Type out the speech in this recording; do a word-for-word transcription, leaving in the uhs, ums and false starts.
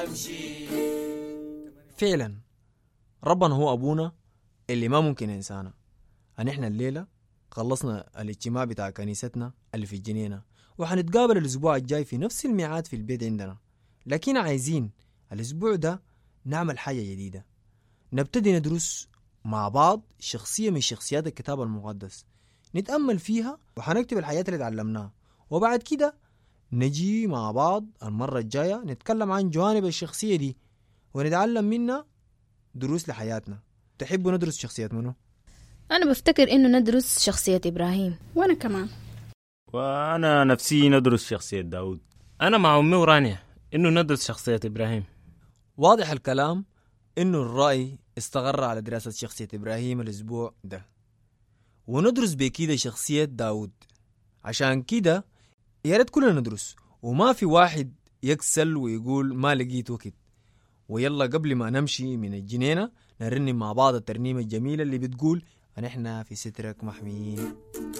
فعلا ربنا هو أبونا اللي ما ممكن إنسانا. نحن الليلة خلصنا الاجتماع بتاع كنيستنا اللي في الجنينة، وحنتقابل الأسبوع الجاي في نفس الميعاد في البيت عندنا. لكن عايزين الأسبوع ده نعمل حاجة جديدة، نبتدي ندرس مع بعض شخصية من شخصيات الكتاب المقدس، نتأمل فيها وحنكتب الحاجات اللي تعلمناها، وبعد كده نجي مع بعض المرة الجاية نتكلم عن جوانب الشخصية دي ونتعلم منها دروس لحياتنا. تحبوا ندرس شخصيات منه؟ أنا بفتكر إنه ندرس شخصية إبراهيم. وأنا كمان. وأنا نفسي ندرس شخصية داود. أنا مع أمي ورانيا إنه ندرس شخصية إبراهيم. واضح الكلام إنه الرأي استقر على دراسة شخصية إبراهيم الأسبوع ده، وندرس بكده شخصية داود. عشان كده ياريت كلنا ندرس وما في واحد يكسل ويقول ما لقيت وقت. ويلا قبل ما نمشي من الجنينة نرنم مع بعض الترنيمة الجميلة اللي بتقول: نحن في سترك محميين.